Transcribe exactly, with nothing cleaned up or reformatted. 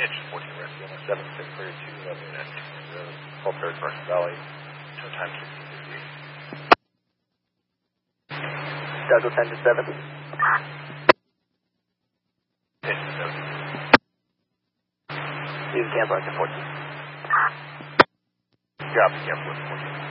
Engine fourteen rescue on the seven six three two eleven at twelve thirty Carson Valley. Tow time sixteen fifty-eight. Delta ten to seven. Engine seven. Leave cancel engine fourteen. Drop the cancel engine fourteen.